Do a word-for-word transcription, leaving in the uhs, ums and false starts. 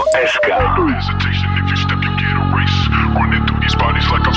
S K. No hesitation, if you step, you get erased. Running through these bodies like